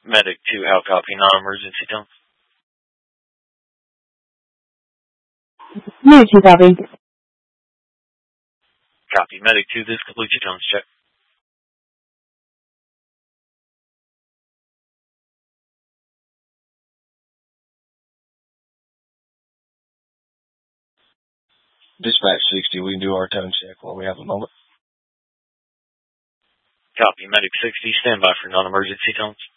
Medic 2, how copy, non-emergency tone? Medic 2, copy. Copy. Medic 2, this completes your tones check. Dispatch 60, we can do our tone check while we have a moment. Copy. Medic 60, stand by for non-emergency tones.